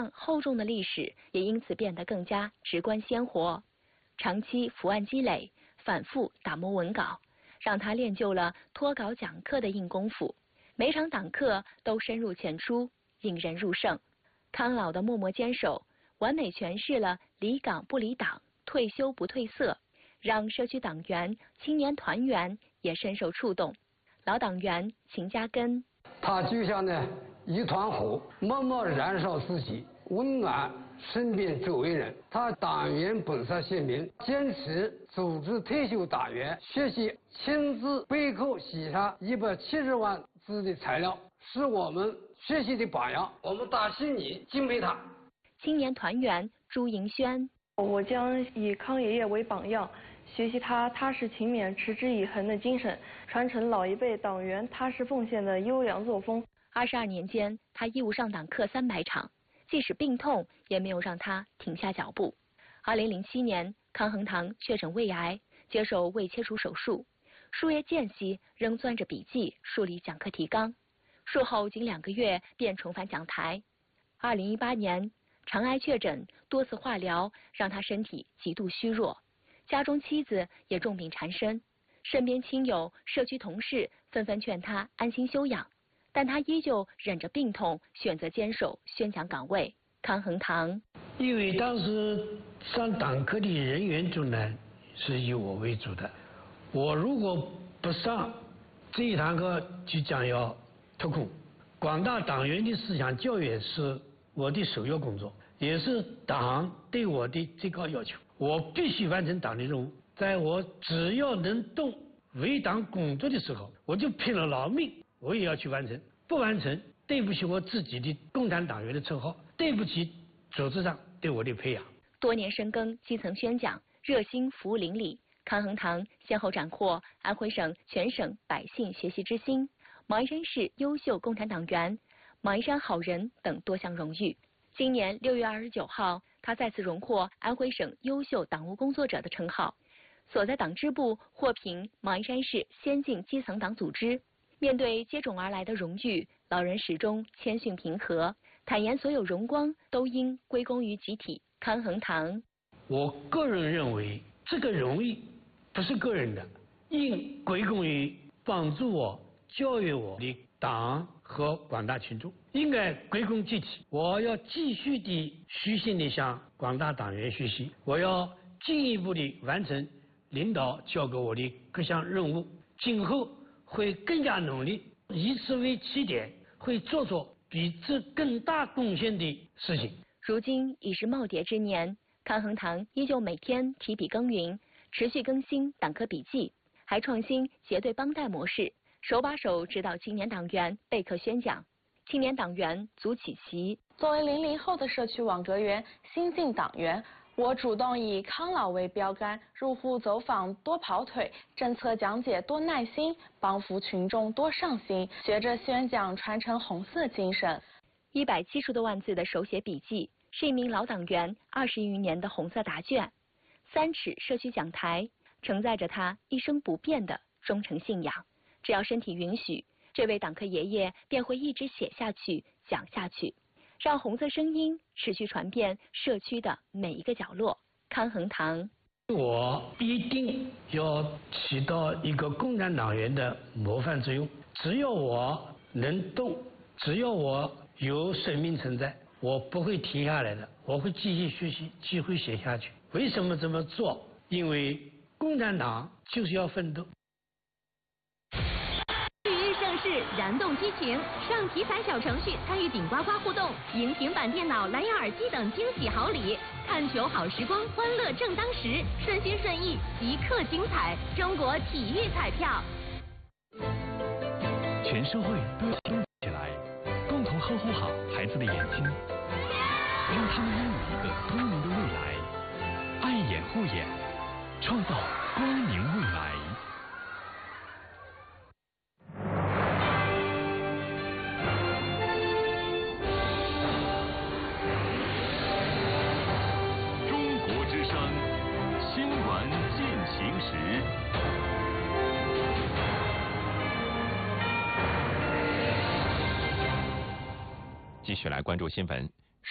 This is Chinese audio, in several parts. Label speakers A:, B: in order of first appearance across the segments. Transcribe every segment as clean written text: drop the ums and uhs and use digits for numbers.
A: 量厚重的历史也因此变得更加直观鲜活。长期伏案积累，反复打磨文稿，让他练就了脱稿讲课的硬功夫。每场党课都深入浅出，引人入胜。康老的默默坚守，完美诠释了离岗不离党，退休不褪色，让社区党员、青年团员也深受触动。老党员秦家根，
B: 他就像一团火，默默燃烧自己，温暖身边周围人。他党员本色鲜明，坚持组织退休党员学习，亲自背后写下170万字的材料，是我们学习的榜样。我们大心里敬佩他。
A: 青年团员朱迎轩，
C: 我将以康爷爷为榜样，学习他踏实勤勉、持之以恒的精神，传承老一辈党员踏实奉献的优良作风。
A: 22年间，他义务上党课300场，即使病痛也没有让他停下脚步。2007年，康恒堂确诊胃癌，接受胃切除手术，数月间隙仍攥着笔记梳理讲课提纲，术后仅2个月便重返讲台。2018年，肠癌确诊，多次化疗让他身体极度虚弱，家中妻子也重病缠身，身边亲友、社区同事纷纷劝他安心休养，但他依旧忍着病痛，选择坚守宣讲岗位。康恒堂，
D: 因为当时上党课的人员中呢，是以我为主的，我如果不上这一堂课，就将要脱裤。广大党员的思想教育是我的首要工作，也是党对我的最高要求。我必须完成党的任务，在我只要能动为党工作的时候，我就拼了老命，我也要去完成。不完成，对不起我自己的共产党员的称号，对不起组织上对我的培养。
A: 多年深耕基层宣讲，热心服务邻里，康恒堂先后斩获安徽省全省百姓学习之星、毛鞍山市优秀共产党员、毛鞍山好人等多项荣誉。今年6月29号，他再次荣获安徽省优秀党务工作者的称号，所在党支部获评毛鞍山市先进基层党组织。面对接踵而来的荣誉，老人始终谦逊平和，坦言所有荣光都应归功于集体。康恒堂，
D: 我个人认为这个荣誉不是个人的，应归功于帮助我、教育我的党和广大群众，应该归功集体。我要继续的虚心的向广大党员学习，我要进一步的完成领导交给我的各项任务，今后会更加努力，以此为起点，会做出比这更大贡献的事情。
A: 如今已是耄耋之年，康恒堂依旧每天提笔耕耘，持续更新党课笔记，还创新结对帮带模式，手把手指导青年党员备课宣讲。青年党员组起席，
E: 作为00后的社区网格员、新进党员，我主动以康老为标杆，入户走访多跑腿，政策讲解多耐心，帮扶群众多上心，学着宣讲传承红色精神。
A: 170多万字的手写笔记，是一名老党员20余年的红色答卷。3尺社区讲台，承载着他一生不变的忠诚信仰。只要身体允许，这位党课爷爷便会一直写下去、讲下去，让红色声音持续传遍社区的每一个角落。康恒堂，
D: 我一定要起到一个共产党员的模范作用。只要我能动，只要我有生命存在，我不会停下来的，我会继续学习，继续写下去。为什么这么做？因为共产党就是要奋斗。
F: 体育盛世，燃动激情，上体彩小程序参与顶呱呱互动，赢平板电脑、蓝牙耳机等惊喜好礼。看球好时光，欢乐正当时，顺心顺意，即刻精彩。中国体育彩票，
G: 全社会都要动起来，共同呵护好孩子的眼睛，让他们拥有一个光明的未来。爱眼护眼，创造光明未来。
H: 中国之声新闻进行时。
I: 继续来关注新闻。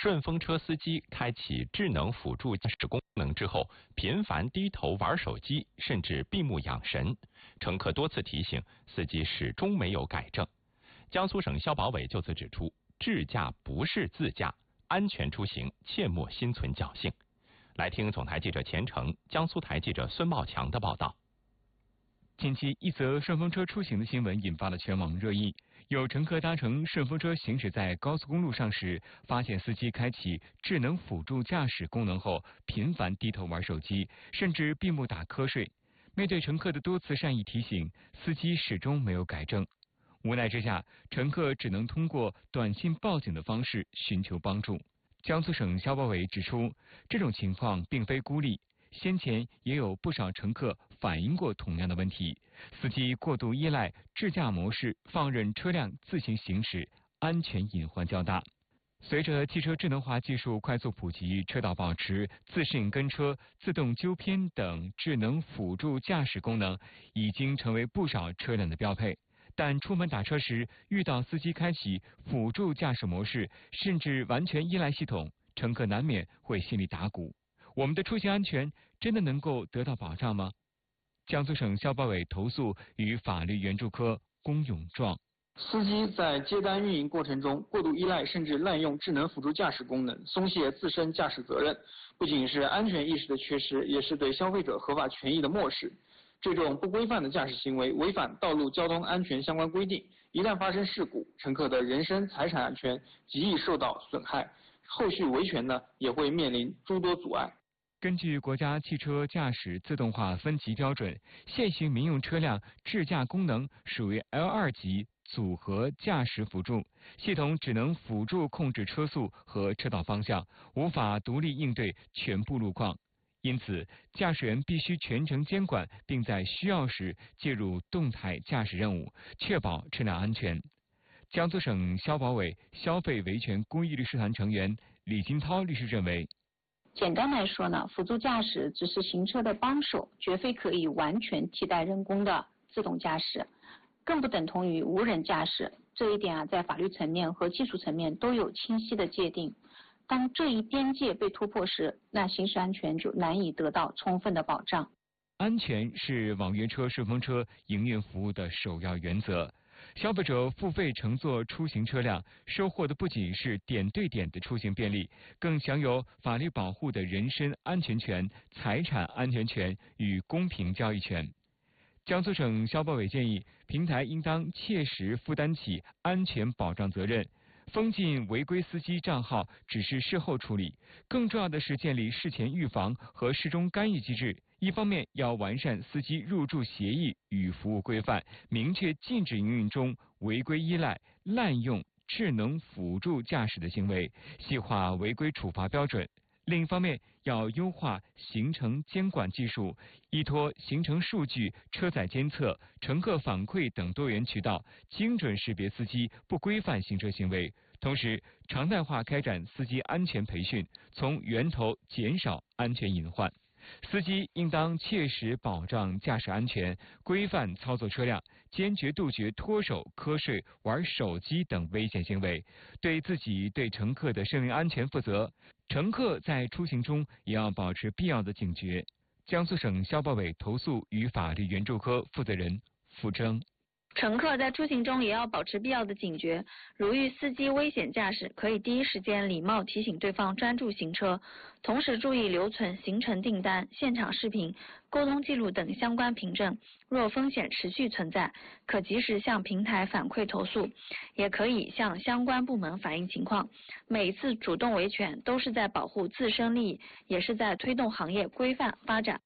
I: 顺风车司机开启智能辅助驾驶功能之后，频繁低头玩手机，甚至闭目养神。乘客多次提醒，司机始终没有改正。江苏省消保委就此指出，智驾不是自驾，安全出行切莫心存侥幸。来听总台记者钱成、江苏台记者孙茂强的报道。
J: 近期，一则顺风车出行的新闻引发了全网热议。有乘客搭乘顺风车行驶在高速公路上时，发现司机开启智能辅助驾驶功能后，频繁低头玩手机，甚至闭目打瞌睡。面对乘客的多次善意提醒，司机始终没有改正。无奈之下，乘客只能通过短信报警的方式寻求帮助。江苏省消保委指出，这种情况并非孤立。先前也有不少乘客反映过同样的问题，司机过度依赖智驾模式，放任车辆自行行驶，安全隐患较大。随着汽车智能化技术快速普及，车道保持、自适应跟车、自动纠偏等智能辅助驾驶功能已经成为不少车辆的标配。但出门打车时遇到司机开启辅助驾驶模式，甚至完全依赖系统，乘客难免会心里打鼓。我们的出行安全真的能够得到保障吗？江苏省消保委投诉与法律援助科龚永壮：
K: 司机在接单运营过程中过度依赖甚至滥用智能辅助驾驶功能，松懈自身驾驶责任，不仅是安全意识的缺失，也是对消费者合法权益的漠视。这种不规范的驾驶行为违反道路交通安全相关规定，一旦发生事故，乘客的人身财产安全极易受到损害，后续维权呢也会面临诸多阻碍。
J: 根据国家汽车驾驶自动化分级标准，现行民用车辆智驾功能属于 L2 级组合驾驶辅助系统，只能辅助控制车速和车道方向，无法独立应对全部路况。因此，驾驶员必须全程监管，并在需要时介入动态驾驶任务，确保车辆安全。江苏省消保委消费维权公益律师团成员李金涛律师认为，
L: 简单来说呢，辅助驾驶只是行车的帮手，绝非可以完全替代人工的自动驾驶，更不等同于无人驾驶。这一点在法律层面和技术层面都有清晰的界定。当这一边界被突破时，那行驶安全就难以得到充分的保障。
J: 安全是网约车、顺风车营运服务的首要原则。消费者付费乘坐出行车辆，收获的不仅是点对点的出行便利，更享有法律保护的人身安全权、财产安全权与公平交易权。江苏省消保委建议，平台应当切实负担起安全保障责任，封禁违规司机账号只是事后处理，更重要的是建立事前预防和事中干预机制。一方面要完善司机入驻协议与服务规范，明确禁止营运中违规依赖、滥用智能辅助驾驶的行为，细化违规处罚标准。另一方面，要优化行程监管技术，依托行程数据、车载监测、乘客反馈等多元渠道，精准识别司机不规范行车行为。同时，常态化开展司机安全培训，从源头减少安全隐患。司机应当切实保障驾驶安全，规范操作车辆，坚决杜绝脱手、瞌睡、玩手机等危险行为，对自己、对乘客的生命安全负责。乘客在出行中也要保持必要的警觉。江苏省消保委投诉与法律援助科负责人付征。
M: 乘客在出行中也要保持必要的警觉，如遇司机危险驾驶，可以第一时间礼貌提醒对方专注行车，同时注意留存行程订单、现场视频、沟通记录等相关凭证。若风险持续存在，可及时向平台反馈投诉，也可以向相关部门反映情况。每一次主动维权都是在保护自身利益，也是在推动行业规范发展。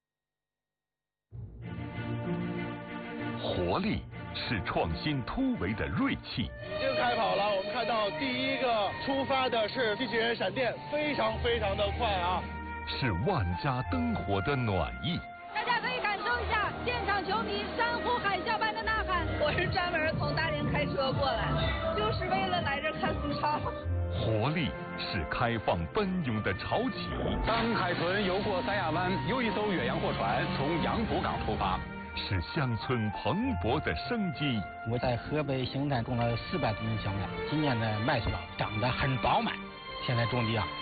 H: 活力是创新突围的锐气。
N: 已经开跑了，我们看到第一个出发的是机器人闪电，非常的快啊！
H: 是万家灯火的暖意。
O: 大家可以感受一下现场球迷山呼海啸般的呐喊。
P: 我是专门从大连开车过来的，就是为了来这看苏超。
H: 活力是开放奔涌的潮起。
Q: 当海豚游过三亚湾，又一艘远洋货船从杨浦港出发。
H: 是乡村蓬勃的生机。
R: 我在河北邢台种了400多亩小麦，今年的麦穗长得很饱满。 天台种地啊，